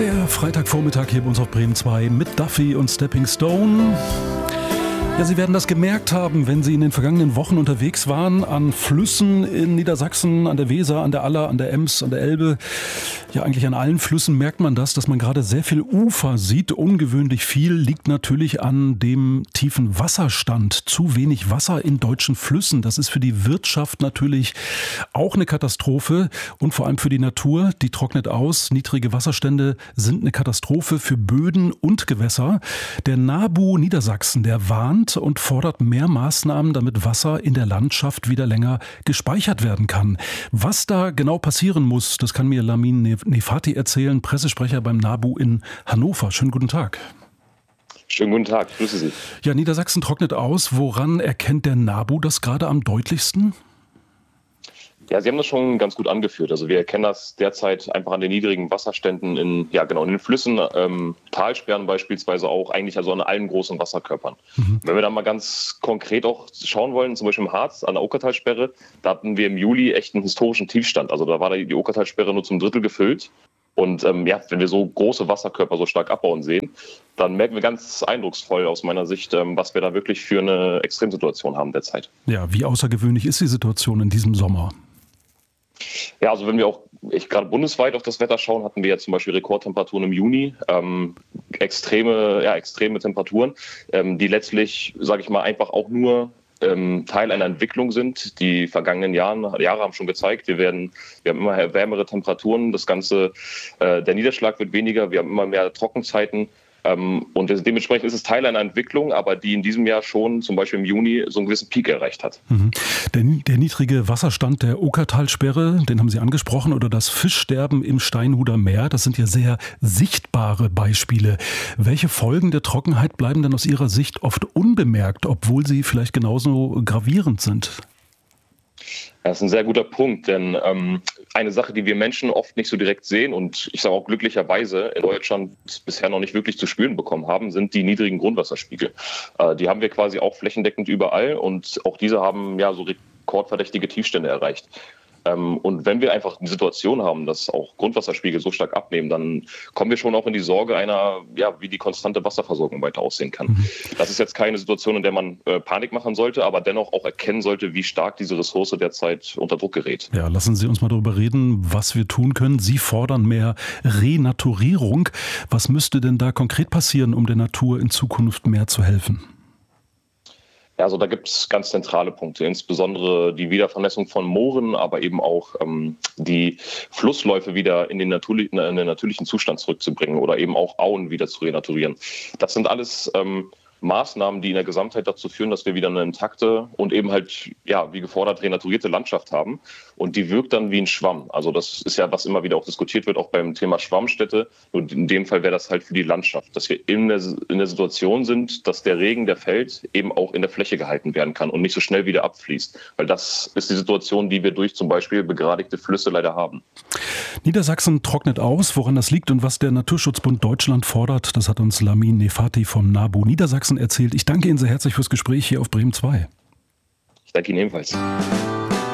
Der Freitagvormittag hier bei uns auf Bremen 2 mit Duffy und Stepping Stone. Ja, Sie werden das gemerkt haben, wenn Sie in den vergangenen Wochen unterwegs waren, an Flüssen in Niedersachsen, an der Weser, an der Aller, an der Ems, an der Elbe. Ja, eigentlich an allen Flüssen merkt man das, dass man gerade sehr viel Ufer sieht. Ungewöhnlich viel liegt natürlich an dem tiefen Wasserstand. Zu wenig Wasser in deutschen Flüssen. Das ist für die Wirtschaft natürlich auch eine Katastrophe und vor allem für die Natur. Die trocknet aus. Niedrige Wasserstände sind eine Katastrophe für Böden und Gewässer. Der NABU Niedersachsen, der warnt und fordert mehr Maßnahmen, damit Wasser in der Landschaft wieder länger gespeichert werden kann. Was da genau passieren muss, das kann mir Lamin Nefati erzählen, Pressesprecher beim NABU in Hannover. Schönen guten Tag. Schönen guten Tag, grüße Sie. Ja, Niedersachsen trocknet aus. Woran erkennt der NABU das gerade am deutlichsten? Ja, Sie haben das schon ganz gut angeführt. Also wir erkennen das derzeit einfach an den niedrigen Wasserständen in den Flüssen, Talsperren beispielsweise auch, eigentlich also an allen großen Wasserkörpern. Wenn wir dann mal ganz konkret auch schauen wollen, zum Beispiel im Harz an der Okertalsperre, da hatten wir im Juli echt einen historischen Tiefstand. Also da war die Okertalsperre nur zum Drittel gefüllt. Und wenn wir so große Wasserkörper so stark abbauen sehen, dann merken wir ganz eindrucksvoll aus meiner Sicht, was wir da wirklich für eine Extremsituation haben derzeit. Ja, wie außergewöhnlich ist die Situation in diesem Sommer? Ja, also wenn wir auch gerade bundesweit auf das Wetter schauen, hatten wir ja zum Beispiel Rekordtemperaturen im Juni, extreme Temperaturen, die letztlich, sage ich mal, einfach auch nur Teil einer Entwicklung sind. Die vergangenen Jahre haben schon gezeigt, wir haben immer wärmere Temperaturen, das Ganze, der Niederschlag wird weniger, wir haben immer mehr Trockenzeiten. Und dementsprechend ist es Teil einer Entwicklung, aber die in diesem Jahr schon zum Beispiel im Juni so einen gewissen Peak erreicht hat. Der niedrige Wasserstand der Okertalsperre, den haben Sie angesprochen, oder das Fischsterben im Steinhuder Meer, das sind ja sehr sichtbare Beispiele. Welche Folgen der Trockenheit bleiben denn aus Ihrer Sicht oft unbemerkt, obwohl sie vielleicht genauso gravierend sind? Das ist ein sehr guter Punkt, denn eine Sache, die wir Menschen oft nicht so direkt sehen und ich sage auch glücklicherweise in Deutschland bisher noch nicht wirklich zu spüren bekommen haben, sind die niedrigen Grundwasserspiegel. Die haben wir quasi auch flächendeckend überall und auch diese haben ja so rekordverdächtige Tiefstände erreicht. Und wenn wir einfach eine Situation haben, dass auch Grundwasserspiegel so stark abnehmen, dann kommen wir schon auch in die Sorge wie die konstante Wasserversorgung weiter aussehen kann. Das ist jetzt keine Situation, in der man Panik machen sollte, aber dennoch auch erkennen sollte, wie stark diese Ressource derzeit unter Druck gerät. Ja, lassen Sie uns mal darüber reden, was wir tun können. Sie fordern mehr Renaturierung. Was müsste denn da konkret passieren, um der Natur in Zukunft mehr zu helfen? Ja, also da gibt es ganz zentrale Punkte, insbesondere die Wiedervernässung von Mooren, aber eben auch die Flussläufe wieder in den natürlichen Zustand zurückzubringen oder eben auch Auen wieder zu renaturieren. Das sind alles Maßnahmen, die in der Gesamtheit dazu führen, dass wir wieder eine intakte und eben halt, wie gefordert, renaturierte Landschaft haben. Und die wirkt dann wie ein Schwamm. Also das ist ja, was immer wieder auch diskutiert wird, auch beim Thema Schwammstätte. Und in dem Fall wäre das halt für die Landschaft, dass wir in der Situation sind, dass der Regen, der fällt, eben auch in der Fläche gehalten werden kann und nicht so schnell wieder abfließt. Weil das ist die Situation, die wir durch zum Beispiel begradigte Flüsse leider haben. Niedersachsen trocknet aus. Woran das liegt und was der Naturschutzbund Deutschland fordert, das hat uns Lamin Nefati vom NABU Niedersachsen erzählt. Ich danke Ihnen sehr herzlich fürs Gespräch hier auf Bremen 2. Ich danke Ihnen ebenfalls.